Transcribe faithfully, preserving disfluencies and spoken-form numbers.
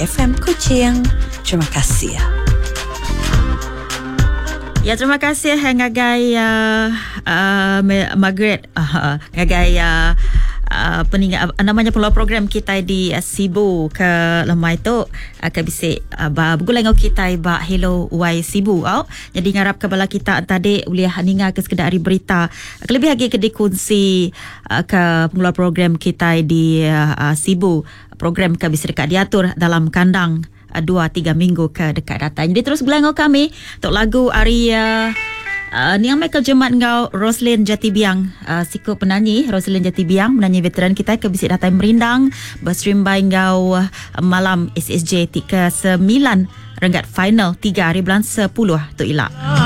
F M Kuching. Terima kasih. Ya, terima kasih ngagai uh, uh, Margaret uh, ngagai uh, uh, peningat uh, namanya peluang program kita di uh, Sibu ke lemai tu akan uh, bisik uh, ba bergulai ngau kita ba hello wai Sibu au. Jadi ngarap ke bala kita tadi uliah ninga ke sekedar hari berita uh, lebih lagi ke dikunci uh, ke pengeluar program kita di uh, uh, Sibu, program ke bisa dekat diatur dalam kandang dua tiga minggu ke dekat datang. Jadi terus gelangau kami untuk lagu Aria uh, ni yang Michael Jemat ngau Roslyn Jatibiang, uh, siku penyanyi Roslyn Jatibiang, penyanyi veteran kita ke bisik datang merindang berstream by ngau uh, malam S S J ke sembilan renggat final tiga hari bulan sepuluh tu ilak.